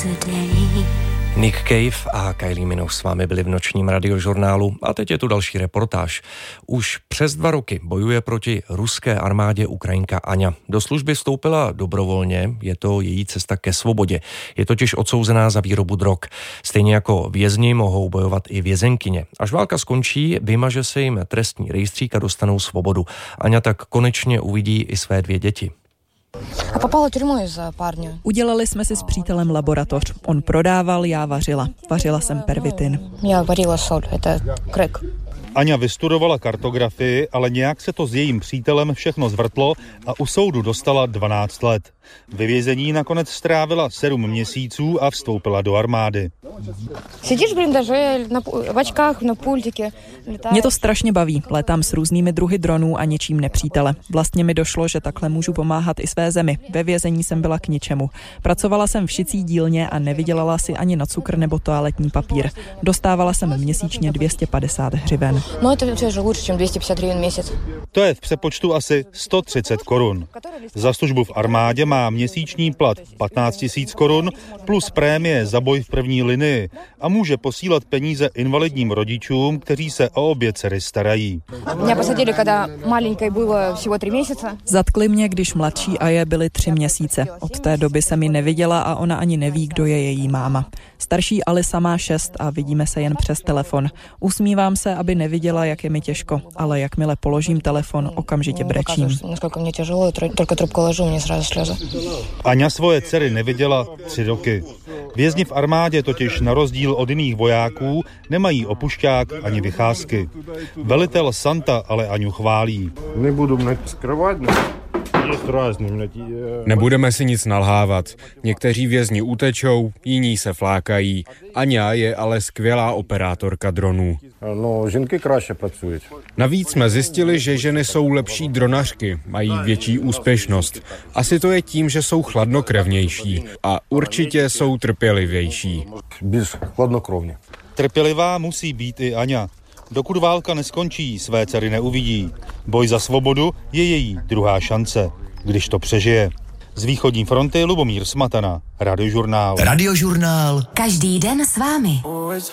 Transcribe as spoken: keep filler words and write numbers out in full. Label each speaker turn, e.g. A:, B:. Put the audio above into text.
A: Nick Cave a Kylie Minogue s vámi byli v nočním radiožurnálu a teď je tu další reportáž. Už přes dva roky bojuje proti ruské armádě Ukrajinka Aňa. Do služby vstoupila dobrovolně, je to její cesta ke svobodě. Je totiž odsouzená za výrobu drog. Stejně jako vězni mohou bojovat i vězenkyně. Až válka skončí, vymaže se jim trestní rejstřík a dostanou svobodu. Aňa tak konečně uvidí i své dvě děti.
B: A popala tyrmu za párně.
C: Udělali jsme si s přítelem laboratoř. On prodával, já vařila. Vařila jsem pervitin.
B: Já varila sol, to je krek.
D: Aňa vystudovala kartografii, ale nějak se to s jejím přítelem všechno zvrtlo a u soudu dostala dvanáct let. Ve vězení nakonec strávila sedm měsíců a vstoupila do armády.
B: Sedíš v blindaži, v očkách, na pultiky.
C: Mě to strašně baví. Létám s různými druhy dronů a něčím nepřítele. Vlastně mi došlo, že takhle můžu pomáhat i své zemi. Ve vězení jsem byla k ničemu. Pracovala jsem v šicí dílně a nevydělala si ani na cukr nebo toaletní papír. Dostávala jsem měsíčně dvě stě padesát hřiven.
B: No to je lepší, než dvě stě padesát hřiven měsíc.
D: To je v přepočtu asi sto třicet korun. Za službu v armádě má měsíční plat patnáct tisíc korun plus prémie za boj v první linii a může posílat peníze invalidním rodičům, kteří se o obě dcery starají.
B: Mě posadili, když malinké bylo všeho tři měsíce.
C: Zatkli mě, když mladší Aje byly tři měsíce. Od té doby jsem ji neviděla a ona ani neví, kdo je její máma. Starší Alisa má šest a vidíme se jen přes telefon. Usmívám se, aby neviděla, jak je mi těžko, ale jakmile položím telefon, okamžitě brečím.
D: Aňa svoje dcery neviděla tři roky. Vězni v armádě totiž na rozdíl od jiných vojáků nemají opušťák ani vycházky. Velitel Santa ale Aňu chválí.
E: Nebudu skrývat.
F: Nebudeme si nic nalhávat. Někteří vězni utečou, jiní se flákají. Aňa je ale skvělá operátorka dronů.
E: No, ženky kráše pracují.
F: Navíc jsme zjistili, že ženy jsou lepší dronařky, mají větší úspěšnost. Asi to je tím, že jsou chladnokrevnější a určitě jsou trpělivější.
E: Bez chladnokrovně.
D: Trpělivá musí být i Aňa. Dokud válka neskončí, své dcery neuvidí. Boj za svobodu je její druhá šance, když to přežije. Z východní fronty Lubomír Smatana, Radiožurnál.
G: Radiožurnál. Každý den s vámi.